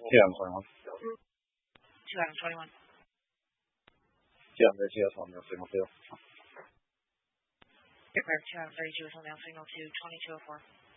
2021. 2021. 232 is signal 2. Aircraft 232 is on now signal 2, 2204.